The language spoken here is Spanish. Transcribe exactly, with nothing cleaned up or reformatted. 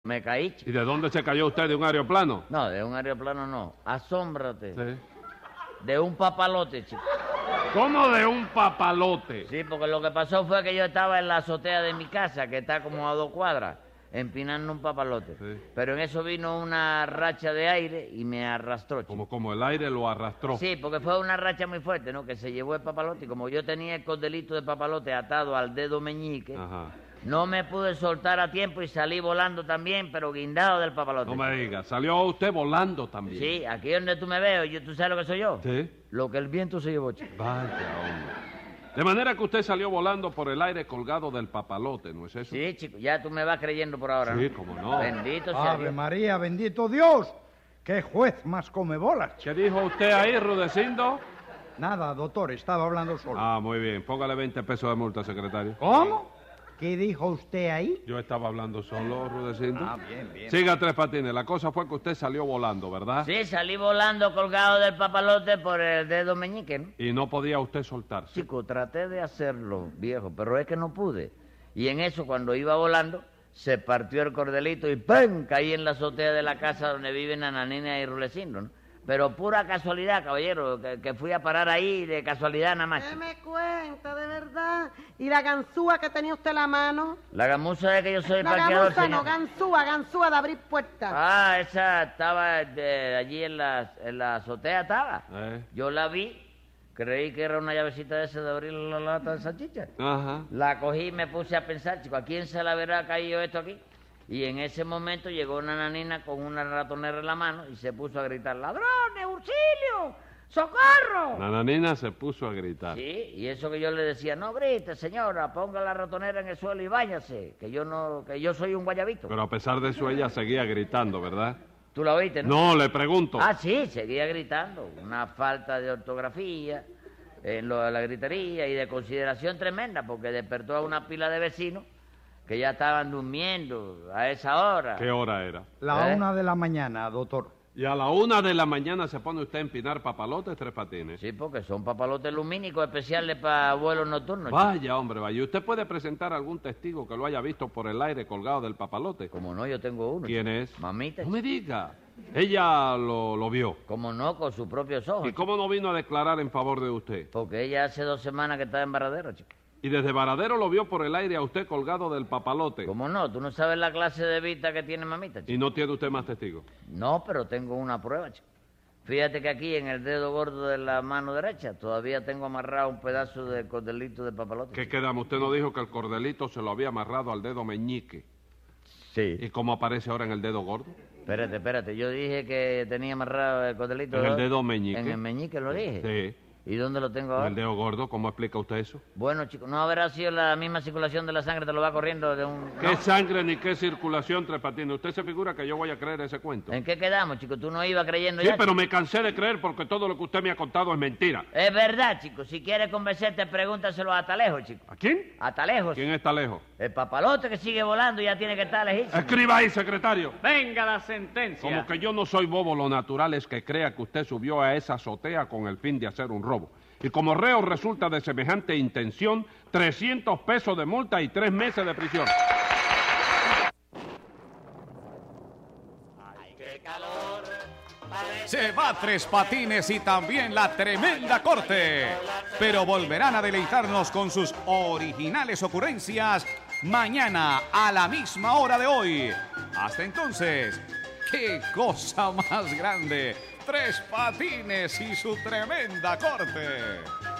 Me caí, ¿Y chico. de dónde se cayó usted? ¿De un aeroplano? No, de un aeroplano no. Asómbrate. Sí. De un papalote, chico. ¿Cómo de un papalote? Sí, porque lo que pasó fue que yo estaba en la azotea de mi casa, que está como a dos cuadras, empinando un papalote. Sí. Pero en eso vino una racha de aire y me arrastró, chico. Como, como el aire lo arrastró. Sí, porque fue una racha muy fuerte, ¿no? Que se llevó el papalote. Y como yo tenía el cordelito de papalote atado al dedo meñique, Ajá. no me pude soltar a tiempo y salí volando también, pero guindado del papalote. No me diga, salió usted volando también. Sí, aquí donde tú me veo, yo, ¿tú sabes lo que soy yo? Sí. Lo que el viento se llevó, chico. Vaya, hombre. De manera que usted salió volando por el aire colgado del papalote, ¿no es eso? Sí, chico, ya tú me vas creyendo por ahora, ¿no? Sí, cómo no. Bendito sea Ave Dios. María, bendito Dios. ¿Qué juez más come bolas? ¿Qué dijo usted ahí, Rudecindo? Nada, doctor, estaba hablando solo. Ah, muy bien. Póngale veinte pesos de multa, secretario. ¿Cómo? ¿Qué dijo usted ahí? Yo estaba hablando solo, Rudecindo. Ah, bien, bien. Siga, Tres Patines. La cosa fue que usted salió volando, ¿verdad? Sí, salí volando colgado del papalote por el dedo meñique, ¿no? Y no podía usted soltarse. Chico, traté de hacerlo, viejo, pero es que no pude. Y en eso, cuando iba volando, se partió el cordelito y ¡pum! Caí en la azotea de la casa donde viven Nananina y Rulecindo, ¿no? Pero pura casualidad, caballero, que, que fui a parar ahí de casualidad nada más. ¿Qué me cuenta, de verdad? ¿Y la ganzúa que tenía usted en la mano? La gamuza es que yo soy No, parqueador, gamuza no, señor. ganzúa, ganzúa de abrir puertas. Ah, esa estaba de allí en la, en la azotea, estaba. ¿Eh? Yo la vi, creí que era una llavecita de esa de abrir la lata de salchicha. Ajá. La cogí y me puse a pensar, chico, ¿a quién se le habrá caído esto aquí? Y en ese momento llegó una nanina con una ratonera en la mano y se puso a gritar, ¡ladrones, auxilio, socorro! Nananina se puso a gritar. Sí, y eso que yo le decía, no grite, señora, ponga la ratonera en el suelo y váyase, que yo no, que yo soy un guayabito. Pero a pesar de eso, ella seguía gritando, ¿verdad? ¿Tú la oíste, no? No, le pregunto. Ah, sí, seguía gritando. Una falta de ortografía en lo de la gritería y de consideración tremenda, porque despertó a una pila de vecinos que ya estaban durmiendo a esa hora. ¿Qué hora era? La ¿Eh? una de la mañana, doctor. Y a la una de la mañana se pone usted a empinar papalotes, Tres Patines. Sí, porque son papalotes lumínicos especiales para vuelos nocturnos. chico. Vaya, hombre, vaya. ¿Usted puede presentar algún testigo que lo haya visto por el aire colgado del papalote? Como no, yo tengo uno. ¿Quién chico. es? Mamita. No me diga. Ella lo, lo vio. Como no, con sus propios ojos. ¿Y cómo no vino a declarar en favor de usted? Porque ella hace dos semanas que está en Varadero, chico. Y desde Varadero lo vio por el aire a usted colgado del papalote. Como no, tú no sabes la clase de vista que tiene mamita, chico. Y no tiene usted más testigos. No, pero tengo una prueba, chico. Fíjate que aquí en el dedo gordo de la mano derecha todavía tengo amarrado un pedazo de cordelito de papalote. ¿Qué chico. quedamos? Usted no dijo que el cordelito se lo había amarrado al dedo meñique. Sí. ¿Y cómo aparece ahora en el dedo gordo? Espérate, espérate. Yo dije que tenía amarrado el cordelito. En el ¿no? dedo meñique. En el meñique lo dije. Sí. ¿Y dónde lo tengo En ahora? el dedo gordo, ¿cómo explica usted eso? Bueno, chico, no habrá sido la misma circulación de la sangre, te lo va corriendo de un... ¿Qué ¿no? sangre ni qué circulación, Tres Patines? ¿Usted se figura que yo voy a creer ese cuento? ¿En qué quedamos, chico? Tú no ibas creyendo Sí, ya. pero me cansé de creer porque todo lo que usted me ha contado es mentira. chico? Es verdad, chico. Si quieres convencerte, pregúntaselo a Talejo, chico. ¿A quién? A Talejo. ¿Quién está lejos? El papalote que sigue volando ya tiene que estar lejísimo. Escriba ahí, secretario. Venga la sentencia. Como que yo no soy bobo, lo natural es que crea que usted subió a esa azotea con el fin de hacer un robo. Y como reo resulta de semejante intención, trescientos pesos de multa y tres meses de prisión. Se va Tres Patines y también la tremenda corte. Pero volverán a deleitarnos con sus originales ocurrencias mañana a la misma hora de hoy. Hasta entonces, ¡qué cosa más grande! Tres Patines y su tremenda corte.